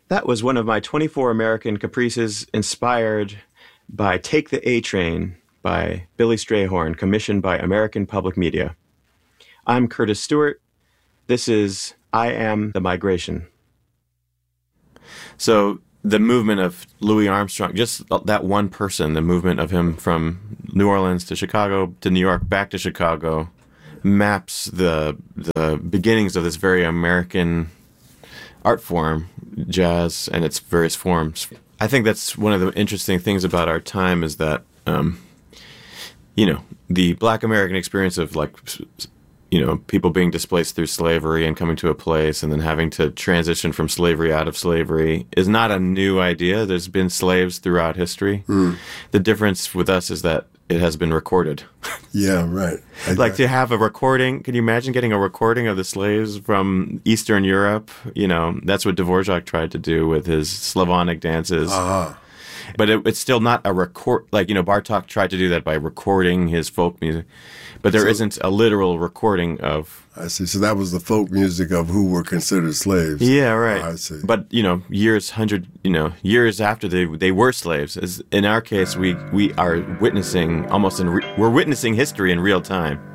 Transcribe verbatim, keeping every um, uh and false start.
That was one of my twenty-four American Caprices, inspired by Take the A Train by Billy Strayhorn, commissioned by American Public Media. I'm Curtis Stewart. This is I Am the Migration. So the movement of Louis Armstrong, just that one person, the movement of him from New Orleans to Chicago to New York, back to Chicago, maps the the beginnings of this very American art form, jazz, and its various forms. I think that's one of the interesting things about our time is that, um, you know, the Black American experience of, like, you know, people being displaced through slavery and coming to a place and then having to transition from slavery out of slavery is not a new idea. There's been slaves throughout history. Mm. The difference with us is that it has been recorded. Yeah, right. I, like I, to have a recording. Can you imagine getting a recording of the slaves from Eastern Europe? You know, that's what Dvorak tried to do with his Slavonic dances. Uh-huh. But it, it's still not a record. Like, you know, Bartok tried to do that by recording his folk music. But there so, isn't a literal recording of... I see. So that was the folk music of who were considered slaves. Yeah, right. Oh, I see. But, you know, years, hundred, you know, years after they they were slaves. As in our case, we, we are witnessing almost in... Re- we're witnessing history in real time.